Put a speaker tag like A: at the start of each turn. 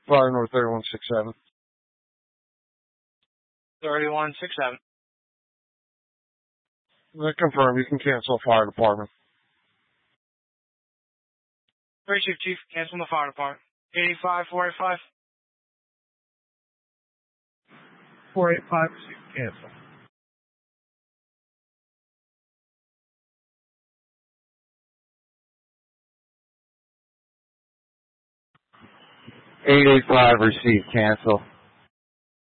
A: Fire North 3167.
B: 3167.
A: Confirm. You can cancel fire department.
B: Appreciate Chief. Cancel the fire department. 885-485.
A: 485. Cancel. 885. Receive. Cancel.